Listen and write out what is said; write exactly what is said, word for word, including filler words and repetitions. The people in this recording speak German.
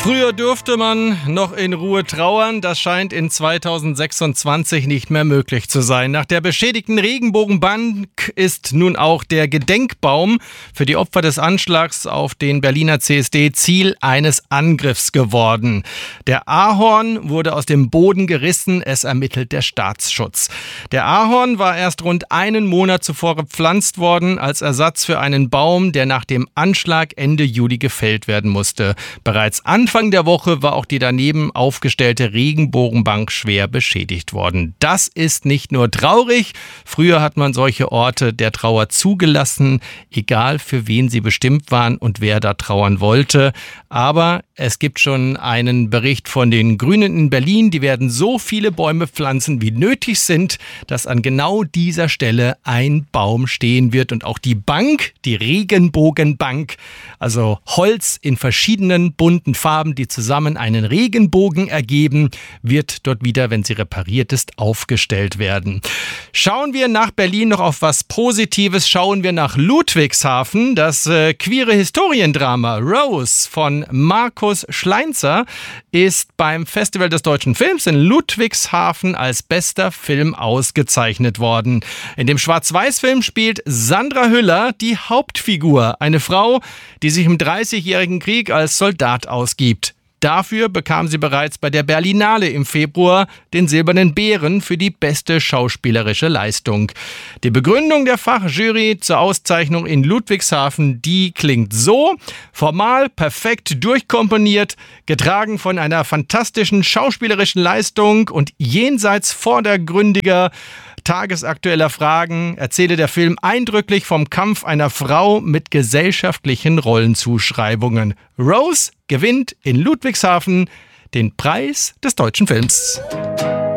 Früher durfte man noch in Ruhe trauern, das scheint in zweitausendsechsundzwanzig nicht mehr möglich zu sein. Nach der beschädigten Regenbogenbank ist nun auch der Gedenkbaum für die Opfer des Anschlags auf den Berliner C S D Ziel eines Angriffs geworden. Der Ahorn wurde aus dem Boden gerissen, es ermittelt der Staatsschutz. Der Ahorn war erst rund einen Monat zuvor gepflanzt worden, als Ersatz für einen Baum, der nach dem Anschlag Ende Juli gefällt werden musste. Bereits Anfang der Woche war auch die daneben aufgestellte Regenbogenbank schwer beschädigt worden. Das ist nicht nur traurig. Früher hat man solche Orte der Trauer zugelassen, egal für wen sie bestimmt waren und wer da trauern wollte. Aber es gibt schon einen Bericht von den Grünen in Berlin. Die werden so viele Bäume pflanzen, wie nötig sind, dass an genau dieser Stelle ein Baum stehen wird. Und auch die Bank, die Regenbogenbank, also Holz in verschiedenen bunten Farben, die zusammen einen Regenbogen ergeben, wird dort wieder, wenn sie repariert ist, aufgestellt werden. Schauen wir nach Berlin noch auf was Positives. Schauen wir nach Ludwigshafen. Das äh, queere Historiendrama Rose von Markus Schleinzer ist beim Festival des deutschen Films in Ludwigshafen als bester Film ausgezeichnet worden. In dem Schwarz-Weiß-Film spielt Sandra Hüller die Hauptfigur, eine Frau, die sich im Dreißigjährigen Krieg als Soldat ausgibt. Dafür bekam sie bereits bei der Berlinale im Februar den Silbernen Bären für die beste schauspielerische Leistung. Die Begründung der Fachjury zur Auszeichnung in Ludwigshafen, die klingt so: formal perfekt durchkomponiert, getragen von einer fantastischen schauspielerischen Leistung und jenseits vordergründiger tagesaktueller Fragen erzähle der Film eindrücklich vom Kampf einer Frau mit gesellschaftlichen Rollenzuschreibungen. Rose gewinnt in Ludwigshafen den Preis des deutschen Films.